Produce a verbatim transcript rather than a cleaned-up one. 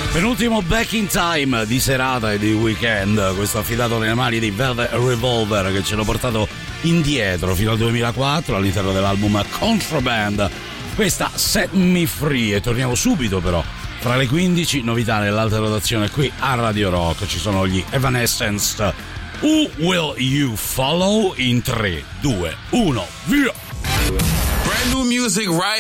Penultimo Back in Time di serata e di weekend, questo affidato nelle mani di Velvet Revolver che ce l'ho portato indietro fino al duemilaquattro all'interno dell'album Contraband. Questa Set Me Free, e torniamo subito però fra le quindici, novità nell'alta rotazione qui a Radio Rock. Ci sono gli Evanescence, Who Will You Follow, in tre, due, uno, via! Brand new music right